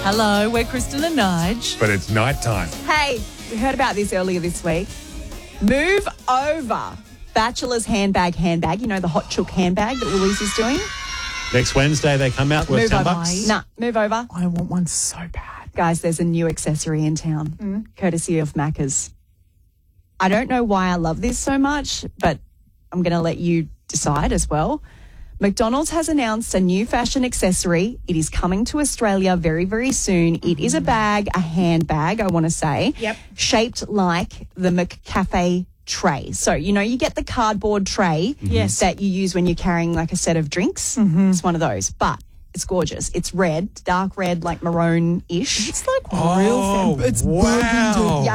Hello, we're Kristen and Nige. But it's nighttime. Hey, we heard about this earlier this week. Move over. Bachelor's handbag. You know, the hot chook handbag that Woolies is doing? Next Wednesday they come out worth Move over. $10. Nah, move over. I want one so bad. Guys, there's a new accessory in town, courtesy of Macca's. I don't know why I love this so much, but I'm going to let you decide as well. McDonald's has announced a new fashion accessory. It is coming to Australia very, very soon. It is a bag, a handbag, I want to say, shaped like the McCafe tray. So, you know, you get the cardboard tray that you use when you're carrying like a set of drinks. It's one of those, but it's gorgeous. It's red, dark red, like maroon-ish. It's like real. It's wow. Yeah,